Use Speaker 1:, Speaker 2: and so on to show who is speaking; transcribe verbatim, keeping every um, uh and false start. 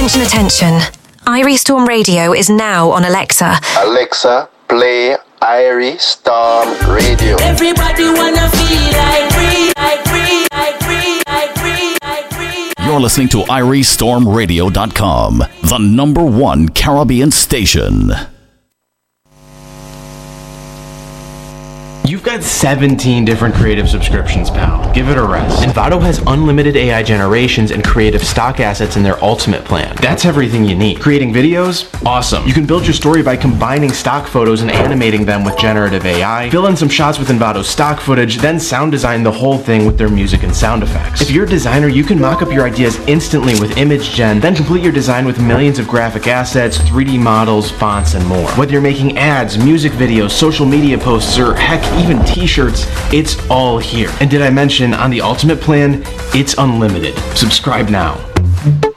Speaker 1: Attention, attention. Irie Storm Radio is now on Alexa.
Speaker 2: Alexa, play Irie Storm Radio.
Speaker 3: Everybody wanna feel like free, like free, like free, like free, like free.
Speaker 4: You're listening to Irie Storm Radio dot com, the number one Caribbean station.
Speaker 5: You've got seventeen different creative subscriptions, pal. Give it a rest. Envato has unlimited A I generations and creative stock assets in their ultimate plan. That's everything you need. Creating videos? Awesome. You can build your story by combining stock photos and animating them with generative A I, fill in some shots with Envato's stock footage, then sound design the whole thing with their music and sound effects. If you're a designer, you can mock up your ideas instantly with image gen, then complete your design with millions of graphic assets, three D models, fonts, and more. Whether you're making ads, music videos, social media posts, or heck, even t-shirts, it's all here. And did I mention, on the ultimate plan, it's unlimited. Subscribe now.